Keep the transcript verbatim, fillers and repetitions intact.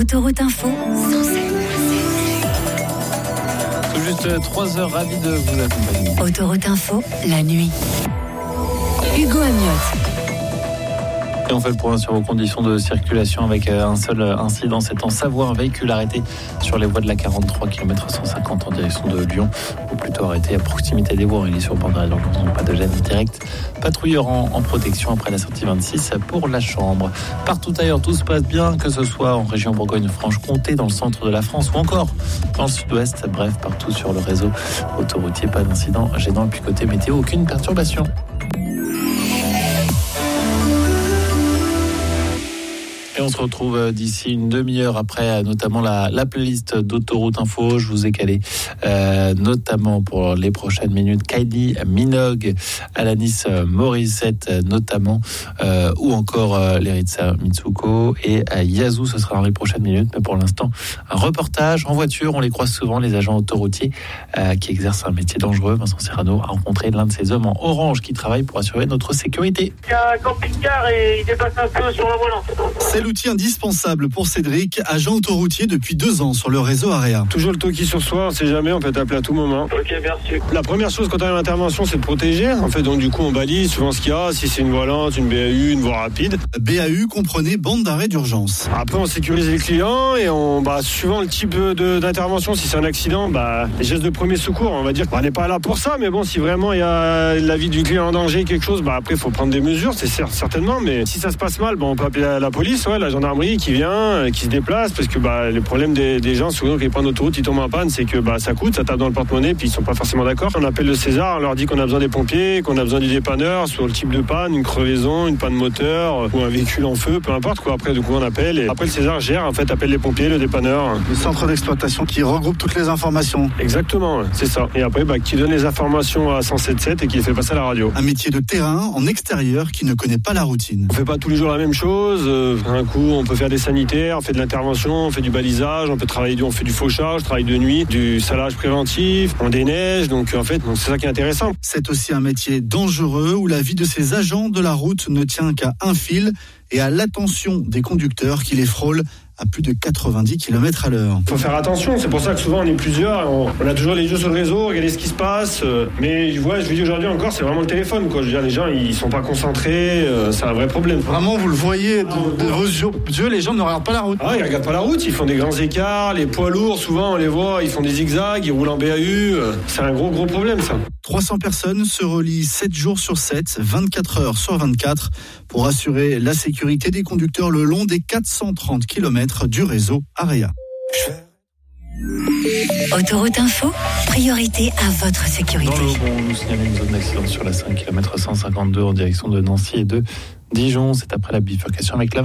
Autoroute Info, cent sept. Tout juste trois heures, ravi de vous accompagner. Autoroute Info, la nuit. Hugo Amiot. Et on fait le point sur vos conditions de circulation avec un seul incident. C'est en Savoie, un véhicule arrêté sur les voies de la quarante-trois kilomètres cent cinquante en direction de Lyon, ou plutôt arrêté à proximité des voies. Il est sur bord d'arrêt d'urgence, donc pas de gêne directe. Patrouilleur en, en protection après la sortie vingt-six pour la Chambre. Partout ailleurs, tout se passe bien, que ce soit en région Bourgogne-Franche-Comté, dans le centre de la France ou encore dans le sud-ouest. Bref, partout sur le réseau autoroutier, pas d'incident gênant. Et puis côté météo, aucune perturbation. Et on se retrouve d'ici une demi-heure après, notamment la, la playlist d'Autoroute Info. Je vous ai calé, euh, notamment pour les prochaines minutes, Kylie Minogue, Alanis Morissette, notamment, euh, ou encore euh, Leritza Mitsuko et euh, Yazoo. Ce sera dans les prochaines minutes. Mais pour l'instant, un reportage en voiture. On les croise souvent, les agents autoroutiers euh, qui exercent un métier dangereux. Vincent Serrano a rencontré l'un de ces hommes en orange qui travaille pour assurer notre sécurité. Il y a un camping-car et il dépasse un peu sur la volant. C'est l'outil indispensable pour Cédric, agent autoroutier depuis deux ans sur le réseau Area. Toujours le toki sur soi, on sait jamais, on peut t'appeler à tout moment. Ok, merci. La première chose quand on a l'intervention, c'est de protéger. En fait, donc du coup, on balise souvent ce qu'il y a, si c'est une volante, une B A U, une voie rapide. B A U comprenait bande d'arrêt d'urgence. Après, on sécurise les clients et on, bah, suivant le type de, d'intervention, si c'est un accident, bah, les gestes de premier secours, on va dire qu'on n'est pas là pour ça, mais bon, si vraiment il y a la vie du client en danger, quelque chose, bah après, il faut prendre des mesures, c'est certainement, mais si ça se passe mal, bah, on peut appeler la, la police, ouais, la gendarmerie qui vient, qui se déplace, parce que bah, le problème des, des gens, souvent, quand ils prennent l'autoroute, ils tombent en panne, c'est que bah, ça coûte, ça tape dans le porte-monnaie, puis ils sont pas forcément d'accord. On appelle le César, on leur dit qu'on a besoin des pompiers, qu'on a besoin du dépanneur, sur le type de panne, une crevaison, une panne moteur, ou un véhicule en feu, peu importe, quoi. Après, du coup, on appelle, et après, le César gère, en fait, appelle les pompiers, le dépanneur. Le centre d'exploitation qui regroupe toutes les informations. Exactement, c'est ça. Et après, bah, qui donne les informations à cent sept sept et qui les fait passer à la radio. Un métier de terrain, en extérieur, qui ne connaît pas la routine. On fait pas tous les jours la même chose. Euh, un coup, on peut faire des sanitaires, on fait de l'intervention, on fait du balisage, on peut travailler, on fait du fauchage, travail de nuit, du salage préventif, on déneige, donc en fait, donc c'est ça qui est intéressant. C'est aussi un métier dangereux où la vie de ces agents de la route ne tient qu'à un fil et à l'attention des conducteurs qui les frôlent à plus de quatre-vingt-dix kilomètres à l'heure. Il faut faire attention, c'est pour ça que souvent on est plusieurs, on, on a toujours les yeux sur le réseau, regarder ce qui se passe, euh, mais ouais, je vous dis aujourd'hui encore, c'est vraiment le téléphone, quoi. Je veux dire, les gens, ils sont pas concentrés, euh, c'est un vrai problème. Vraiment, vous le voyez de, de vos yeux, les gens ne regardent pas la route. Ah, ils regardent pas la route, ils font des grands écarts, les poids lourds, souvent on les voit, ils font des zigzags, ils roulent en B A U, euh, c'est un gros gros problème ça. trois cents personnes se relient sept jours sur sept, vingt-quatre heures sur vingt-quatre, pour assurer la sécurité des conducteurs le long des quatre cent trente kilomètres du réseau Area. Autoroute Info, priorité à votre sécurité. Dans le Haut-Bon, on nous signale une zone d'accident sur la cinq kilomètres cent cinquante-deux en direction de Nancy et de Dijon. C'est après la bifurcation avec la